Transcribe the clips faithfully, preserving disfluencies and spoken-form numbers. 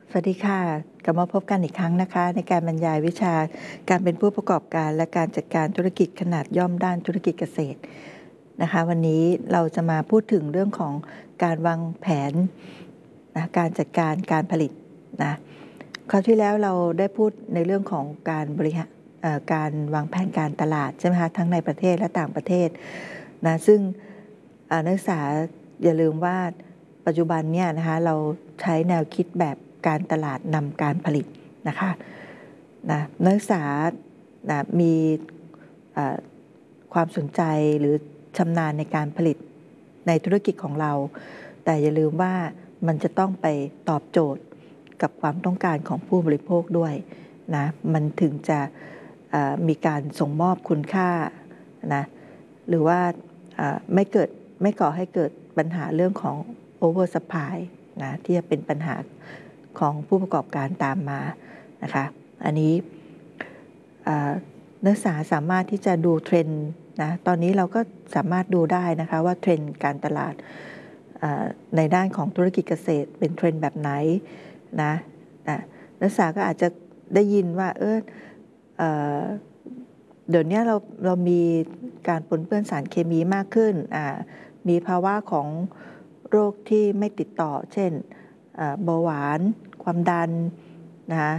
สวัสดีค่ะกลับมาพบกันอีกครั้งนะคะในการบรรยายวิชาการเป็นผู้ประกอบการและการจัดการธุรกิจขนาดย่อมด้านธุรกิจเกษตรนะคะวันนี้เราจะมาพูดถึงเรื่องของการวางแผนนะการจัดการการผลิตนะคราวที่แล้วเราได้พูดในเรื่องของการบริหารการวางแผนการตลาดใช่ไหมคะทั้งในประเทศและต่างประเทศนะซึ่งนักศึกษาอย่าลืมว่าปัจจุบันเนี่ยนะคะเราใช้แนวคิดแบบการตลาดนำการผลิตนะคะนะนักศึกษานะมีความสนใจหรือชำนาญในการผลิตในธุรกิจของเราแต่อย่าลืมว่ามันจะต้องไปตอบโจทย์กับความต้องการของผู้บริโภคด้วยนะมันถึงจะมีการส่งมอบคุณค่านะหรือว่าไม่เกิดไม่ก่อให้เกิดปัญหาเรื่องของ over supply นะที่จะเป็นปัญหาของผู้ประกอบการตามมานะคะอันนี้นักศึกษาสามารถที่จะดูเทรนด์นะตอนนี้เราก็สามารถดูได้นะคะว่าเทรนด์การตลาดในด้านของธุรกิจเกษตรเป็นเทรนด์แบบไหนนะนักศึกษาก็อาจจะได้ยินว่าเออเดี๋ยวนี้เราเรามีการปนเปื้อนสารเคมีมากขึ้นมีภาวะของโรคที่ไม่ติดต่อเช่นเบาหวานความดันนะคะ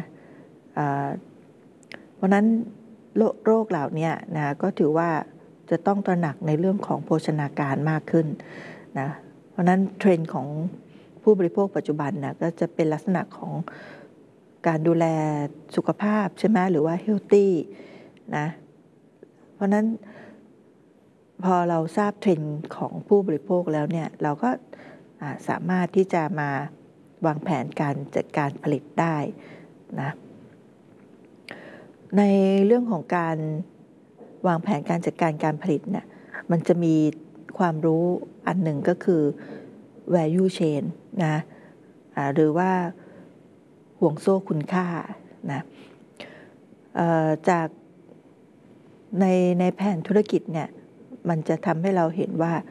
เพราะนั้นโรคเหล่านี้นะก็ถือว่าจะต้องตระหนักในเรื่องของโภชนาการมากขึ้นนะเพราะนั้นเทรนด์ของผู้บริโภคปัจจุบันนะก็จะเป็นลักษณะของการดูแลสุขภาพใช่ไหมหรือว่าเฮลตี้นะเพราะนั้นพอเราทราบเทรนด์ของผู้บริโภคแล้วเนี่ยเราก็สามารถที่จะมาวางแผนการจัดการผลิตได้นะในเรื่องของการวางแผนการจัดการการผลิตเนี่ยมันจะมีความรู้อันหนึ่งก็คือ value chain นะหรือว่าห่วงโซ่คุณค่านะจากในในแผนธุรกิจเนี่ยมันจะทำให้เราเห็นว่า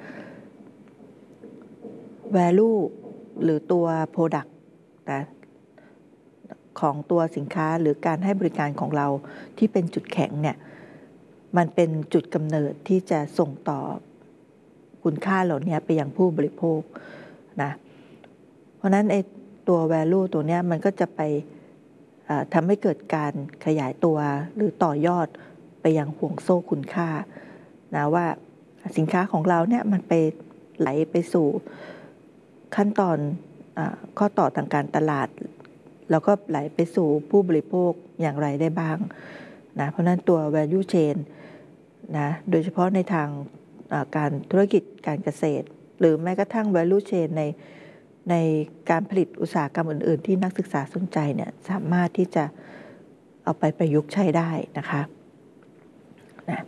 value หรือตัว product นะของตัวสินค้าหรือการให้บริการของเราที่เป็นจุดแข็งเนี่ยมันเป็นจุดกำเนิดที่จะส่งต่อคุณค่าเหล่านี้ไปยังผู้บริโภคนะเพราะนั้นไอ้ตัว value ตัวนี้มันก็จะไปทำให้เกิดการขยายตัวหรือต่อยอดไปยังห่วงโซ่คุณค่านะว่าสินค้าของเราเนี่ยมันไปไหลไปสู่ขั้นตอนข้อต่อทางการตลาดแล้วก็ไหลไปสู่ผู้บริโภคอย่างไรได้บ้างนะเพราะนั้นตัว value chain นะโดยเฉพาะในทางการธุรกิจการเกษตรหรือแม้กระทั่ง value chain ในในการผลิตอุตสาหกรรมอื่นๆที่นักศึกษาสนใจเนี่ยสามารถที่จะเอาไปประยุกต์ใช้ได้นะคะนะ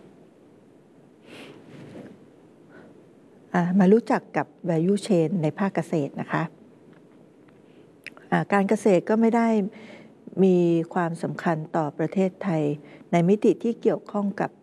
มารู้จักกับ value chain ในภาคเกษตรนะคะการเกษตรก็ไม่ได้มีความสำคัญต่อประเทศไทยในมิติที่เกี่ยวข้องกับ